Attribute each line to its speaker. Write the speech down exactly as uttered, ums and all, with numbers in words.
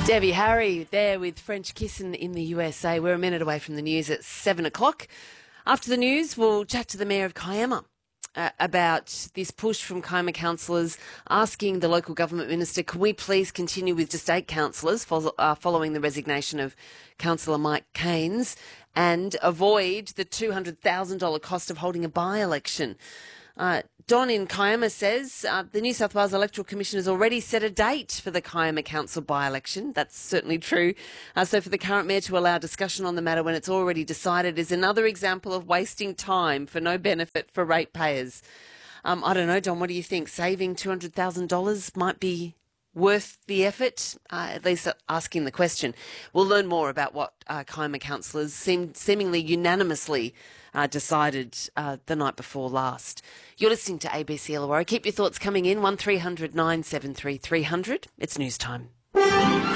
Speaker 1: Debbie Harry there with French Kissin' in the U S A. We're a minute away from the news at seven o'clock. After the news, we'll chat to the Mayor of Kiama uh, about this push from Kiama councillors asking the local government minister, can we please continue with just eight councillors fo- uh, following the resignation of Councillor Mike Keynes and avoid the two hundred thousand dollars cost of holding a by-election. Uh, Don in Kiama says uh, the New South Wales Electoral Commission has already set a date for the Kiama Council by-election. That's certainly true. Uh, so for the current mayor to allow discussion on the matter when it's already decided is another example of wasting time for no benefit for ratepayers. Um, I don't know, Don, what do you think? Saving two hundred thousand dollars might be worth the effort? Uh, at least asking the question. We'll learn more about what uh, Kiama councillors seem, seemingly unanimously uh, decided uh, the night before last. You're listening to A B C Illawarra. Keep your thoughts coming in, one three hundred nine seven three three hundred. It's news time.